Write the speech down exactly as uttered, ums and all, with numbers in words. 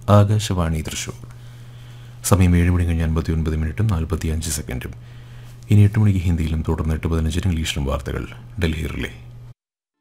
ആകാശവാണി തൃശൂർ. സമയം ഏഴ് മണി കഴിഞ്ഞ് അൻപത്തി ഒൻപത് മിനിറ്റും നാൽപ്പത്തി അഞ്ച് സെക്കൻഡും. ഇനി എട്ട് മണിക്ക് ഹിന്ദിയിലും തുടർന്ന് എട്ട് പതിനഞ്ചിന് ഇംഗ്ലീഷിലും വാർത്തകൾ ഡൽഹി റിലേ.